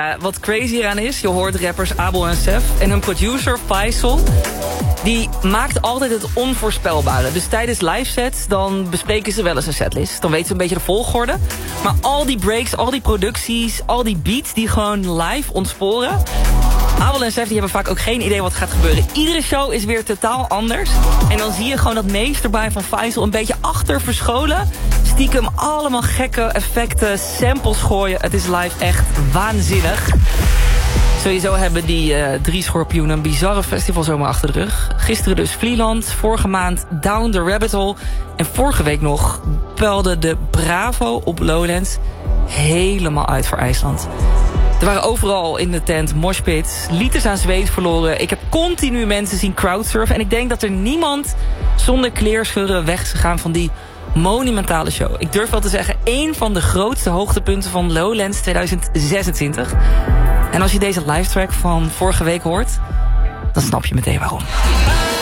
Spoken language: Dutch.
Ja, wat crazy eraan is, je hoort rappers Abel en Sef en hun producer Faisal, die maakt altijd het onvoorspelbare. Dus tijdens live sets, dan bespreken ze wel eens een setlist. Dan weten ze een beetje de volgorde. Maar al die breaks, al die producties, al die beats die gewoon live ontsporen. Abel en Sef die hebben vaak ook geen idee wat gaat gebeuren. Iedere show is weer totaal anders. En dan zie je gewoon dat meesterbrein van Faisal een beetje achter verscholen. Stiekem allemaal gekke effecten, samples gooien. Het is live echt waanzinnig. Sowieso hebben die 3 schorpioenen een bizarre festivalzomer achter de rug. Gisteren dus Vlieland, vorige maand Down the Rabbit Hole. En vorige week nog peilde de Bravo op Lowlands helemaal uit voor IJsland. Er waren overal in de tent moshpits, liters aan zweet verloren. Ik heb continu mensen zien crowdsurfen. En ik denk dat er niemand zonder kleerscheuren weg is gegaan van die monumentale show. Ik durf wel te zeggen, één van de grootste hoogtepunten van Lowlands 2026. En als je deze live track van vorige week hoort, dan snap je meteen waarom.